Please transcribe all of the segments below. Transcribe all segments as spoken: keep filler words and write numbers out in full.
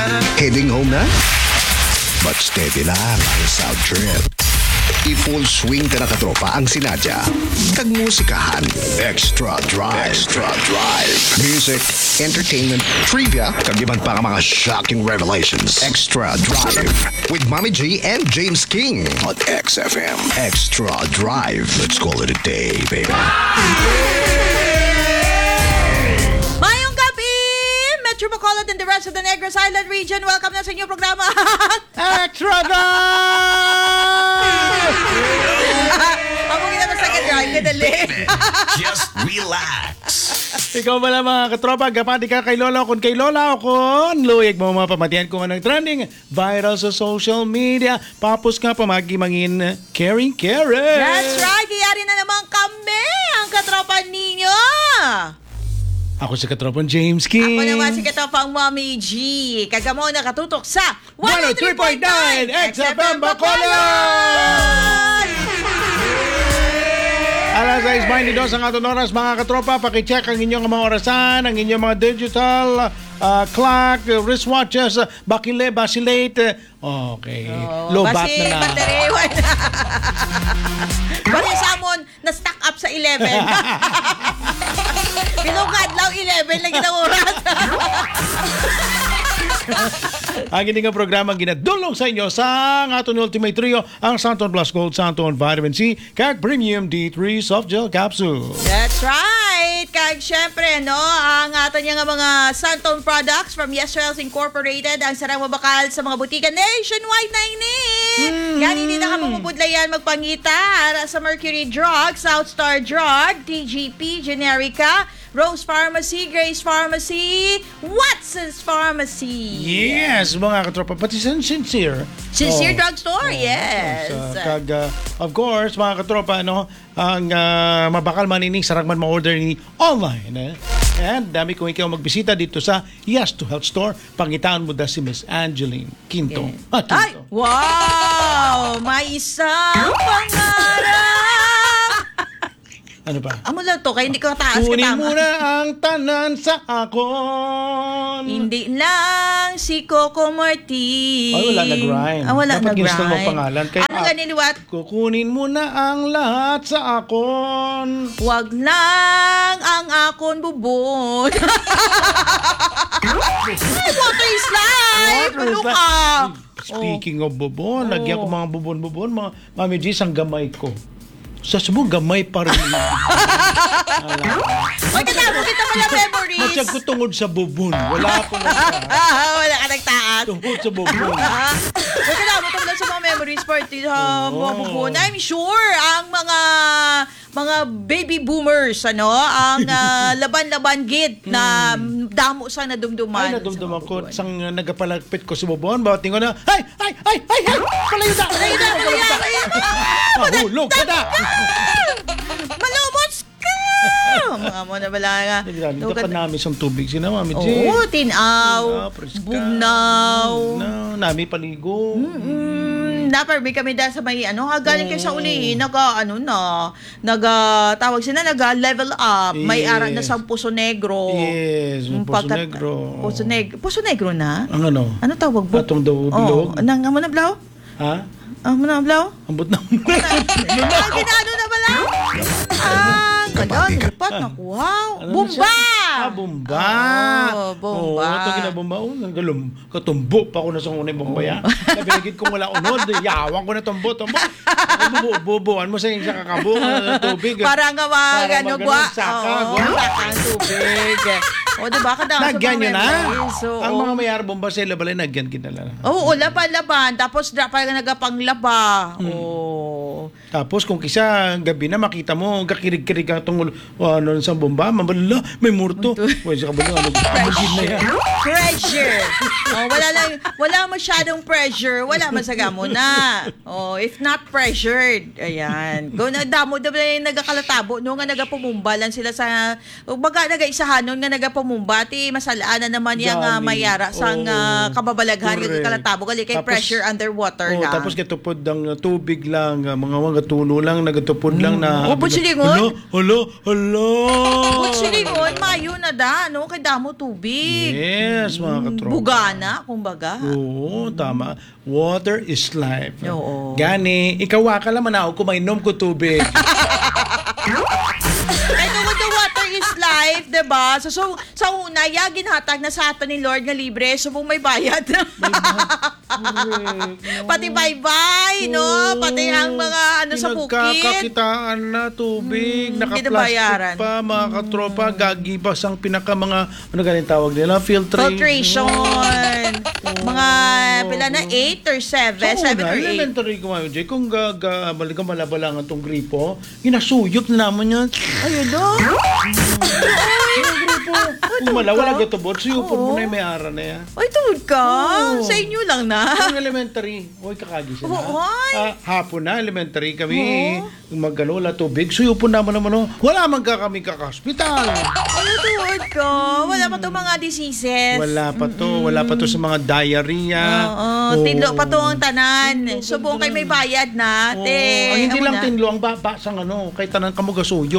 Heading home na? But steady lang ang South Trip. I-full swing ka na katropa ang sinadya. Kagmusikahan. Extra Drive. Extra Drive. Music, entertainment, trivia, kagiban pa ang mga shocking revelations. Extra Drive. With Mommy G and James King on X F M. Extra Drive. Let's call it a day, baby. Mayong gabi! Metro Bacolod and the rest of the Negros Island region. Welcome na sa inyong programa. Extra Drive! Ako kita masakit, drive ka dali. Just relax. Ikaw pala mga katropa, gapati ka kay Lola kung kay Lola ako. Luyag mo mga pamatihan kung anong trending viral sa social media. Papos ka pamagi-mangin caring caring. That's right, iyari na naman kami, ang katropa ninyo. Ako si katropang James King. Ako naman si katropang Mommy G. Kagamo nakatutok sa one oh three point nine X F M Bacolod! Alas sais twenty-dos ang aton oras mga katropa. Pakicheck ang inyong mga orasan, ang inyong mga digital uh, clock, uh, wristwatches, uh, bakile, basilate. Okay. Oh, Lobat basi, na na. Baterewan. Basi samon na stack up sa eleven. Pinugad lang eleven lagi ng oras. Ang inyong programa ginadulong sa inyo sa aton ultimate trio, ang Santon Plus Gold, Santon Vitamin C, kag Premium D three Soft Gel Capsule. That's right. Kag syempre, no, ang ato niya nga mga Santon products from Yes Wells Incorporated, ang sarang mabakal sa mga butika nationwide na ini. Mm. Yan, hindi na ka mamubudlayan magpangita sa Mercury Drug, South Star Drug, T G P, Generica, Rose Pharmacy, Grace Pharmacy, Watson's Pharmacy. Yes, mga katropa, pati sin- sincere. Sincere Oh. Drugstore, yes. So, kag, uh, of course, mga katropa, ano, ang uh, mabakal man ini, sarang man ma-order ni online. Eh? And dami kung ikaw magbisita dito sa Yes to Health Store, pangitaan mo da si Miss Angeline Quinto. Yeah. Ah, Quinto. Ay, wow! May isang pangarap! Ano pa? Amo lang to, kaya hindi ko taas Kunin katama. mo na ang tanan sa akon. Hindi lang si Coco Martin. Ay, wala nag-rhyme. Ah, wala Dapat ginstall mo nag-rhyme. pangalan. Kaya, Ano ganun, what? kukunin mo na ang lahat sa akon. Wag lang ang akon bubon. Water is life! Water is Ano life. ka? Speaking of bubon, Oh. lagyan ko mga bubon-bubon, mga Mami G's, ang gamay ko. Sa sumo, gamay pa rin. Magkatapos kita pala memories. Masyag ko tungod sa bubon. Wala ako na Wala ka nagtaas. tungod sa bubon. Magkatapos kita pala sa mga memories party sa Oo. mga bubon. I'm sure ang mga mga baby boomers, ano, ang ah, laban-laban gid na damo sa nadumduman. Ay, nadumduman ko. Sang uh, nagapalagpit ko sa bubon, bawat tingo na, ay, ay, ay, ay, ay, palayo na, Palayo na, palayo na, palayo na. Mahulog ka na. Malumos ka! Mga mo na bala nga. Nagdami ka namin sa tubig. Sina, Mami G. Oo, tinaw, Ah, preska. bugnaw. No, nami paligo. Mm, naparmi kami dahil sa may ano, ha, galing kayo sa uli, naga, ano na, naga, tawag sila, naga level up, may Yes. ara na sa Puso Negro. Yes, Yung Puso pagkat- Negro. Puso Negro. Puso Negro na? Ang ano? Ano tawag bo? Atong daw bilog. Oh, nang amo na blaw? Ha? Amo na blaw? Ambot na. Ah, ginano na bala? Ah, ganon, lipat na wow. Ano Bumba! Ah, bumba. Oh, bumba. Oo, ito kinabumba. Oh, galum. Katumbo pa ako na sa unay bumba ya. Nabigit kong wala unod. Yawang ko na tumbo, tumbo. Bubuan mo sa yung sa kakabo ng tubig. Para nga mag, Para ano, mag- gwa. saka, Oo, gwa. saka ang tubig. O, diba? Kada sa Nagyan mga nyo na. memories. Oo. Ang mga mayar bomba sa labalay, nagyan kinala. Oo, laban-laban. Tapos, dapat nagapanglaba. Hmm. Oo. Tapos kung kisa gabi na makita mo kakirig-kirig ang tungol ano sa bomba, mabala, may murto. Pwede sa kabalo, ano, amagin na yan. Pressure. Oh, wala lang, wala masyadong pressure. Wala masagamo na. Oh, if not pressured. Ayan. Go na damo da yung nagakalatabo no nga nagapumumba lang sila sa baga nagaisahan nun nga nagapumumba ti masalaan na naman yang uh, Dami. mayara sang uh, kababalaghan Correct. yung kalatabo gali kay Tapos- pressure underwater Oh, na. tapos kito pod ang tubig lang, ah, mga mga mga tulo lang, nagatupod lang na... Oh, butsilingon? Hala, hala, hala. Butsilingon, mayo na da, no? Kay damo tubig. Yes, mga katropa. Bugana, kumbaga. Oo, tama. Water is life. Oo. Gani, ikaw ka lang manaw kung mainom ko tubig. Ito with the water is life, diba? So, so sa una, ya, ginhatag na sa atin ni Lord na libre, subong may bayad. Pati bye-bye, no? Pati ang mga ano sa bukid. Pinagkakakitaan na tubig, Hmm, naka-plastic binabayaran. pa, mga katropa, gagibas ang pinaka mga, ano galing tawag nila? Filtration. Filtration. Mga, pila na, eight or seven? So, seven una, or eight? elementary ko ngayon, Jay, kung gaga, balikan malabalangan tong gripo, inasuyok na naman yan. Ayun, no? Yung gripo, kung malawala gatubot, suyupon mo Oo. na yung may ara na yan. Ay, tuwid ka. Oo. Sa inyo lang na. Yung elementary, huwag kakagising na. Oy. Ah, hapon na, elementary kami, magalola tubig, suyupon naman naman, oh. Wala man ka kami kaka-hospital. Ano tuwid ka? Wala pa to mga diseases. Wala pa to, wala pa to sa mga diarrhea. Oo, tinlo pa to ang tanan. Subong kay may bayad na. Oo. Te, Ang hindi amo lang na. tinlo, ang baba sang ano, kay tanan ka mo gasuyop.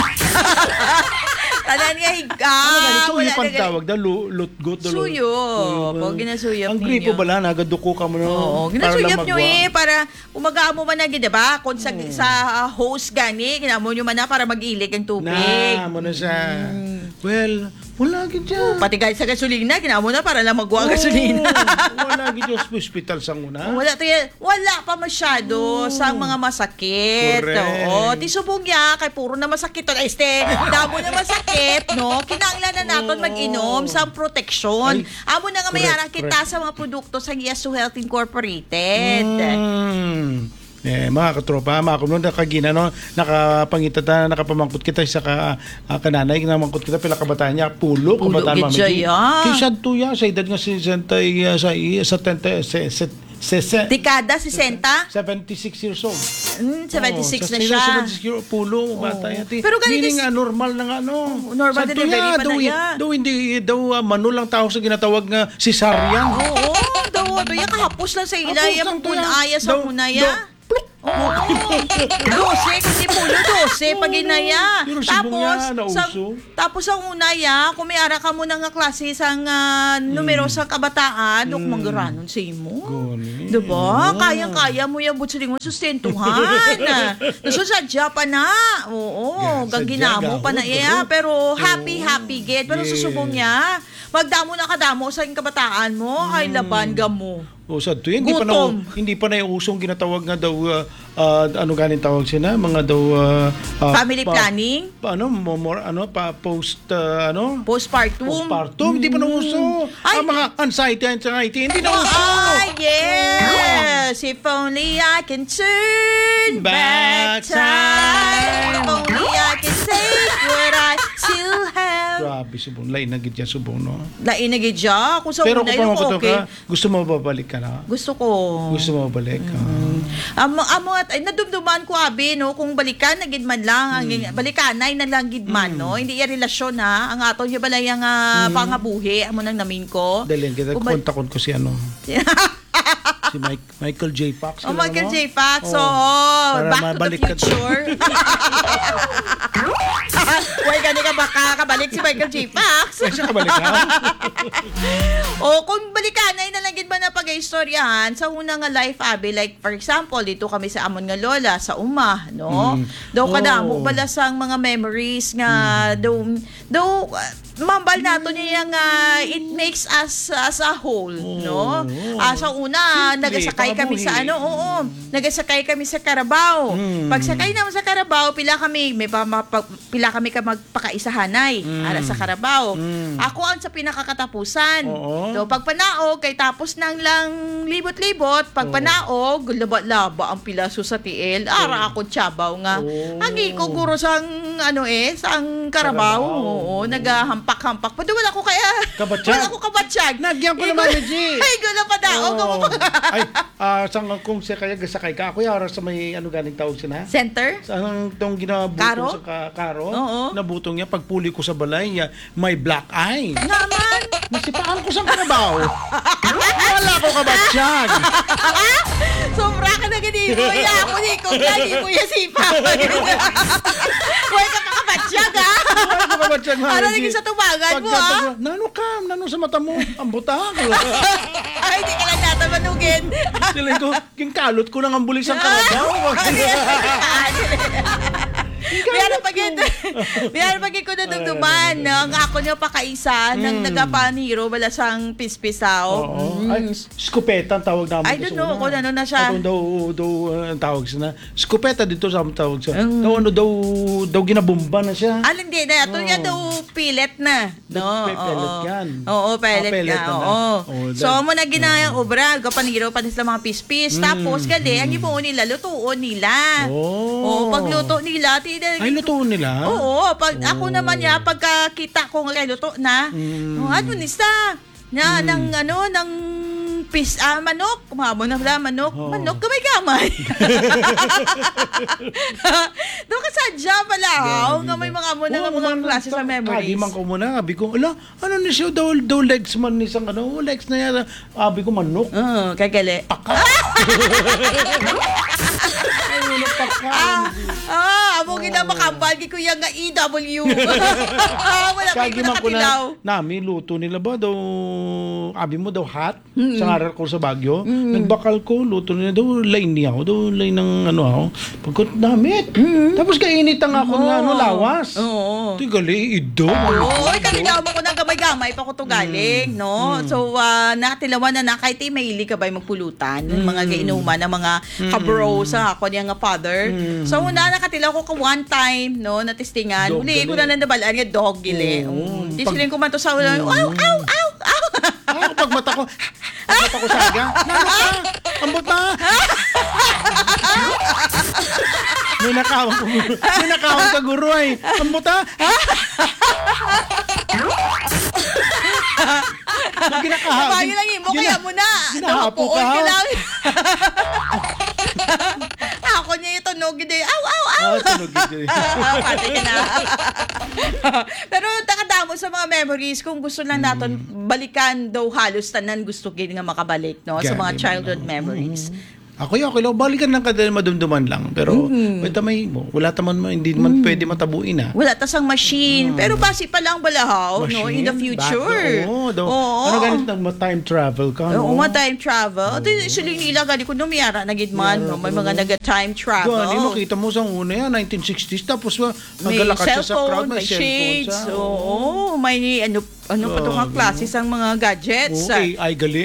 Tanan nga higa. Ano ganito, Ah, Wala yung na pagtawag da, lu- lutgot. da, lu- Suyop. O, ginasuyop Ang ninyo. gripo bala, nagaduko ka mo no. Oo, para ginasuyap lang nyo magwa. eh, para umaga mo man na, diba? Kung sa, sa ah, host gani, ginamo nyo man na para mag-ilig ang tubig. Na, mo na siya. Well, wala gid dyan. Pati guys sa gasolina, ginamo na para lang magwa ang gasolina. Oo, wala gid yung hospital sa una. Wala to yan. Wala pa masyado sa mga masakit. Correct. Oo. Ti subong ya kay puro na masakit to. Este, damo na masakit, no? Kinahanglan na naton Oo. mag-inom sa proteksyon. Ay, Amo na nga mayarang correct, kita sa mga produkto sa Yes to Health Incorporated. Mm. Eh, mga katropa, mga kumulong, nakagina, no, nakapangita ta, nakapamangkot kita sa ka, uh, kananay, namangkot kita, pila kabataan niya, pulo, Pulo kabataan gid siya, mamigi. ya. Kaysa tuya, sa edad nga si Sentay, uh, sa i- sa tente, se, se, se, se, Dekada sixty? seventy-six years old. Mm, seventy-six Oo, na sa siya. seventy-six years old, pulo, bata yan. Ti- Pero ganito meaning, is- ah, normal na nga, no. Normal Sa delivery tuya, pa daw, na i- yan. daw, hindi, daw, uh, mano lang tao sa ginatawag nga cesarean. Oo, daw, daw, ya kahapos lang sa ila, Hapos ya lang to, punaya sa Daw- munaya. daw- Oo. Dose, kundi pulo, dose, pag inaya. Pero si Tapos, Bungya, sa, nauso. tapos ang unaya, kung may ara ka mo na nga klase sang uh, numero sa kabataan, dok manggaranon sa imo. Gani. Diba? Kayang-kaya mo yung butsulingon sustentuhan. Nasusadya pa na. Oo, Yan, gaginamo sadya, pa na gahod, iya. gahod. Pero happy, happy get. Pero Yes. susubong niya, magdamo na kadamo sa kabataan mo, ay laban ka mo. O sa to, hindi pa na Gutom. hindi pa na yung usong ginatawag nga daw uh, uh, ano ganin tawag sila mga daw uh, uh, Family pa- planning? pa, ano mo- more ano pa post uh, ano Postpartum. postpartum hindi pa na uso. Ay. Ang mga anxiety anxiety hindi na uso. Ah, yes! If only I can turn back Back time. time. If only I can take what I still have. Grabe subong lain na gid yan subong no. Lain na gidya. Kung sa Pero una kung yung pamakoto okay. ka, gusto mo babalik ka na? Gusto ko. Gusto mo babalik ka? Amo amo at ay nadumduman ko abi no kung balikan na gid man lang ang balikanay na lang gid man no hindi iya relasyon ha ang aton yung balay ang uh, pangabuhi amo nang namin ko. Dali kita Kung ba- kontakon ko si ano si Mike, Michael J. Fox. Oh, kilala Michael mo? J. Fox. Oo. Oh, Para Back to the mabalik ka- Future. Why gani ka baka kabalik si Michael J. Fox? Kasi kabalik ha? O kung balikanay na lang gid ba na pag-istoryahan sa unang nga life abi like for example dito kami sa amon nga lola sa uma no. Mm. Daw kadamo Oh. balasang mga memories nga daw daw uh, mambal nato niya nga it makes us as a whole no. Ah, sa una Simple, nagasakay kami sa pangabuhi. ano oo nagasakay kami sa Carabao. Mm. Pagsakay naman sa Carabao pila kami may pa, pa- pila kami ka magpakaisahanay ara sa Carabao. Mm. Ako ang sa pinakakatapusan. Oo. So, pag panaog, kay tapos nang lang libot-libot, pag panaog, laba-laba ang pilaso sa tiil. Ara ako tiyabaw nga. Oo. Agi ko guro sang ano eh, sang Carabao. Carabao. Oo, naghahampak-hampak. Pwede wala ko kaya. Kabatsyag. Wala ko kabatsyag. Nagyan ko naman, G. Ay, gulo pa daw. Oo. Oh. Ay, ah, sang kung siya kaya gasakay ka, ako yara sa may ano ganing tawag siya na? Center? Saan itong ginabutong Karo? sa ka- karo? Oo. Nabutong niya, pagpuli ko sa balay niya, may black eye. Naman. Nasipaan ko sa karabaw. Wala ko kabatsyag. Sobra ka na ganito. Kuya, ako ni Kuya, di Kuya Sipa. Kuya ka kakabatsyag, ha? Wala ko kabatsyag, Mami Ano G. naging sa tumagan mo, ha? Pagkatapos, nano ka, nano sa mata mo, ang butang. Ay, di ka lang natamanugin. Sila ko, yung kalot ko nang ambulis ang karabaw. Mayroon pag ito, mayroon pag ito nadugduman, ang ako niya pa kaisa, nang nagapaniro, wala sang pispisaw. Oo. Ay, skupeta ang tawag namin. I don't know kung ano na siya. Ano daw, daw, uh, ang tawag siya na. Skupeta dito sa tawag siya. Mm. Daw, ano daw, daw ginabumba na siya. Ah, hindi na. Ito niya daw pilet na. No, Pe- pellet oo. yan. Oo, pellet, Ah, pellet na. na na. Oo. Oh, So, that- mo na ginayang obra, kapaniro pa nila mga pispis. Tapos, gali, ang ipo nila, lutuon nila. Oh. Oo, pagluto nila, tida, Ay, lutuon nila? Oo, pag ako naman niya pagkakita ko ng luto na, Mm. oh, ano nista na ng ano ng pis ah, manok, kumamo na pala manok, Oo. manok gamay-gamay. Doon ka sadya pala, ha? Nga may mga mo na nga mga klase sa memories. Kagi man ko muna, abi ko, ala, ano ni siya, daw, daw legs man ni isang, ano, legs na yan, abi ko manok. Oo, kagali. Ay, manok pa ka. Ah, ah, amo gina makambal gi kuya nga E W. Ah, wala pa Kagi ko man ko nakatilaw. na, nami, luto nila ba, daw, abi mo daw hot, Mm-hmm. sa ngaral ko sa Baguio, nagbakal ko, luto nila, daw, lain niya ako, daw, lain ng, ano ako, pagkot, damit. Tapos kainit ang ako nga, ano, lawas. Mm-hmm. Oo. Ito, gali, ido. Oo, ay kanilaw mo ko ng gamay-gamay pa ko to galing, no? So, uh, nakatilawan na na, kahit eh, maili ka ba magpulutan, ng mga gainuman, ng mga kabro sa ako niya nga father. So, una, nakatilaw ko ka one time, no, natistingan. Dog Uli, ko gali. na nandabalaan nga, dog gili. Oo. Mm. Tisilin ko man to sa ulan, aw, aw, aw, aw. Ah, pag mata ko, pag mata ko saga, nano ka, ambot na. May nakawang ko, may nakawang ka guro ay, ambot na. Pag ginakaha, Bayo lang mo, kaya mo na. ginahapo ka, Napuon ha? lang. Ako niya ito, no, gide, aw, aw, aw. Ah, tunog yun. Pati ka na. Pero takadamo sa mga memories, kung gusto lang natin balikan daw halos tanan gusto gini nga makabalik, no? Sa mga Gani, childhood memories. Ako yun, okay lang. Balikan lang kada madumduman lang. Pero, may tamay mo. Wala taman, mo, hindi naman pwede matabuin, ha? Wala tasang machine. Pero basi pa lang balahaw, no? In the Machine, future. bago, Oo, daw. Oo. Ano ganit nag time travel ka, no? Oo, mga time travel. Ito yung siling nila, gani ko numiyara na gidman, no? May mga naga-time travel. Gani mo, kita mo sa una yan, nineteen sixties, tapos uh, May nagalakad siya sa crowd, cellphone, may, may cellphone shades. siya. Oo, may ano, ano pa itong mga classes ang mga gadgets. Oo, A I gali.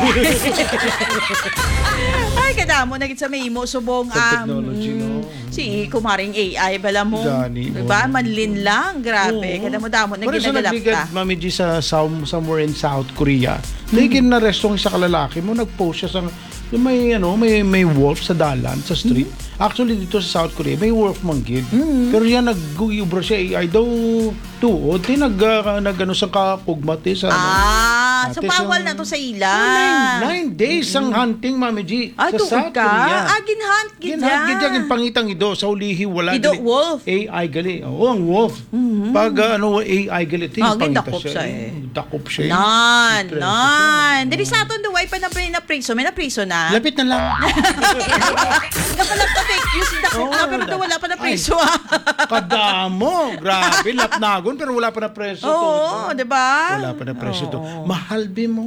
Ay, kadamo na gid sa may imo subong Sa um, technology, no? si kumaring A I bala mo. Gani, Diba? oo. Manlin lang. Grabe. Oo. Kadamo damo na Pero sa ginagalap nagbigat, ta. Mami G, sa some, somewhere in South Korea, mm-hmm. na restong sa kalalaki mo, nag-post siya sa, yung may, ano, may, may wolf sa dalan, sa street. Actually, dito sa South Korea, may wolf manggid. Pero yan, nag-ubra siya A I daw, tuod, di nag, uh, nag, ano, sa kakugmat, eh, sa, ano, Ah, so Ate, bawal sa- na to sa ila. Oh, nine, nine days ang hunting, Mami G, Ay, sa tuod South ka? Korea. Ah, ginhunt, Ginhat, gidya. gidya, pangitang ido, sa ulihi, wala. Ido, gali. wolf. A I gali. Oo, ang wolf. Pag, uh, ano, A I gali. Ah, pangita gindakop siya, eh. Dakop siya. eh. Nan, Preso nan. Dili sa aton duway pa na na priso, may na priso na. Lapit na lang. Kapalap pa fake news dako Oo, na pero da- daw wala pa na Ay. priso. ah. Kadamo. Grabe, lapnagon, pero wala pa na preso. Oo, to. 'di ba? Wala pa na preso to. Oo. Mahal bi mo.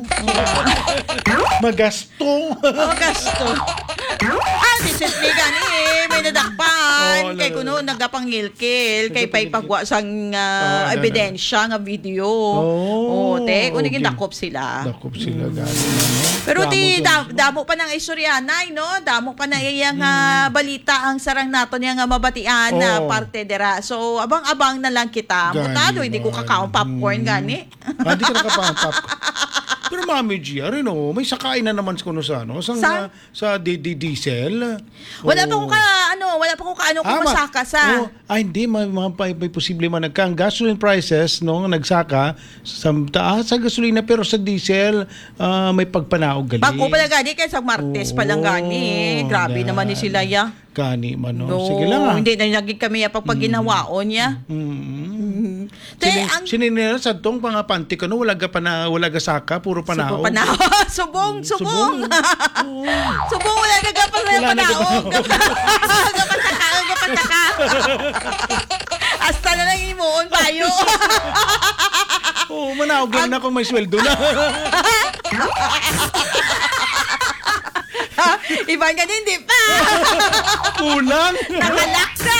Magasto. Oh, gasto. Ah, recently gani eh, may nadakpan. Oo, Kay lalo. kuno nagapangilkil, kay pay pagwa sang Oo, ah, lalo. ebidensya nga video. Oo, Oh, te, kung okay. dakop sila. Dakop sila, gani. Pero ti Damo to. da, damo pa ng istoryanay, no? Damo pa na iyang ah, balita ang sarang nato niya nga mabatian na Oo. parte dera. So abang-abang na lang kita. Gani, Mutado hindi ko man. kakaon popcorn gani. Ah, di ka nakapang popcorn. Pero Mami G, ano, no, may sakain na naman kuno sa ano, sa Sa? sa, sa di, di, diesel. Wala Oo. pa ko ka, ano, wala pa ko ka, ano, Ah, ma- kumasaka sa. oh, ah, hindi, may, may, may, may posible man nagka. Ang gasoline prices, no, nagsaka sa taas sa gasolina, pero sa diesel, ah, may pagpanaog gali. Bago pa lang gani, kaya sa Martes pa lang gani. Oo, Grabe yan. naman ni sila ya. Gani man, no. No, Sige lang, ah. hindi na naging kami ya pag ginawaon niya. Mm. Te, Sinin, ang sininira sa tong mga panty ko, no, wala ka pa na, wala ka saka, puro panaog. Subo panahon. Subong, subong. Subong, wala na gapang na Wala na panahon. Gapataka, gapataka. Hasta na lang imuon payo. Oo, oh, manaog lang na kung may sweldo na. Ibang ka hindi pa. Kulang. Nakalaksa.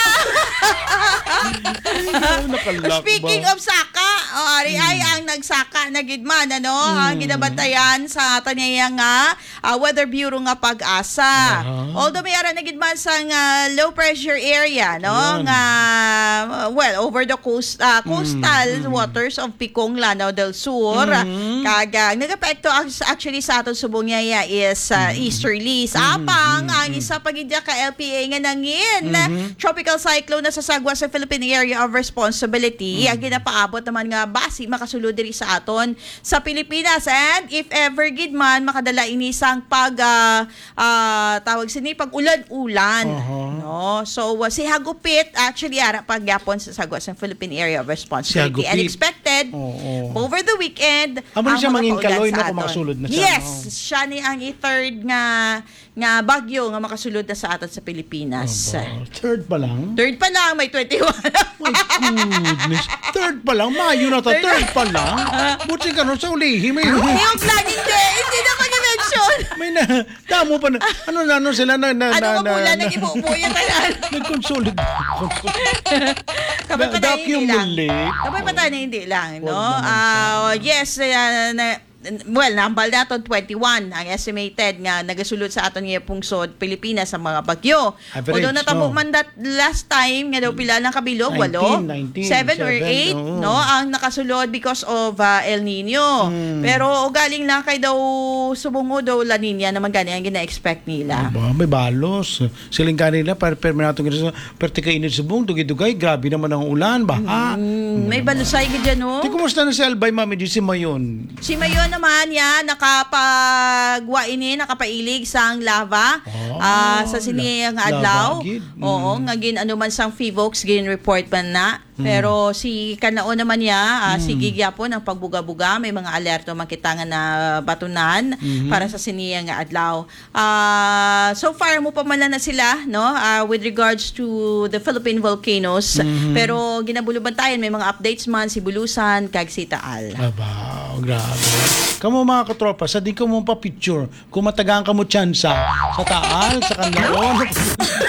Nakalak Speaking ba? of saka, oh, ari ay ang nagsaka na gidman, ano, ang ginabantayan sa taniyang nga ah, Weather Bureau nga pag-asa. Aha. Although may ara na gidman sa nga low pressure area, no, Ayan. nga well, over the coast ah, coastal waters of Picong, Lanao del Sur. Kaga nagapekto actually sa aton subong niya is ah, easterlies. Apang ang isa pa gid ka L P A nga nangin tropical cyclone na sasagwa sa Philippine Area of Responsibility. Ang ginapaabot naman nga basi makasulod diri sa aton sa Pilipinas, and if ever gid man makadala ini sang pag ah, ah, tawag sini pag ulan-ulan, Aha. no, so uh, si Hagupit actually ara pagyapon sa sagwa sa Philippine Area of Responsibility, Si and Hagupit. expected Oo. over the weekend Amo ang siya mga mangin paulan kaloy, sa no, kung aton. makasulod na siya, Yes, no? siya ni ang i-third nga nga bagyo nga makasulod na sa aton sa Pilipinas. Aba, third pa lang? Third pa lang, may twenty-one. My goodness. Third pa lang? Mayo na to. Third- Third pa lang? Buti ka nun sa ulihi. May, Yung plan, hindi. Hindi naman i-mention. may na, damo pa na. Ano na, ano sila na, na, Ano na, ka na, mula na, nag-ibubuya ka na? nag-consolid. Kapag pa tayo hindi lang. Accumulate. Kapag pa tayo hindi lang, no? Huwag naman Ah, yes, uh, na, well, nambal na ito, twenty-one ang estimated nga nagasulod sa aton nga pungsod Pilipinas sa mga bagyo. Average, Although natabo no? man that last time nga daw pila ng kabilog, nineteen, walo, nineteen, seven or seven, eight, oo. no, ang nakasulod because of uh, El Nino. Hmm. Pero o galing na kay daw subungo daw La Nina naman gani ang gina-expect nila. Aba, may balos. Siling kanila, per permanatong ganito, perti kainit sa buong, dugay-dugay, grabe naman ang ulan, baha. Mm, may balusay ka dyan, no? Di, kumusta na si Albay, Mami G, si Mayon? Si Mayon naman yan, nakapagwa ini, nakapailig sang lava Oh, ah, sa siniyang la- adlaw. lava gid. Oo, nga gin ano man sang Fivox gin report man na. Pero si kanao naman niya, ah, si Gigyapon ang pagbuga-buga, may mga alerto makitangan na batunan para sa siniyang adlaw. Ah, so far mo pa man na sila, no, ah, with regards to the Philippine volcanoes. Pero ginabuluban tayo, may mga updates man si Bulusan kag si Taal. Aba, oh, grabe. Kamu mga katropa, sa di ko mo pa picture, kung matagaan ka mo tsansa, sa taal, sa kanlaon,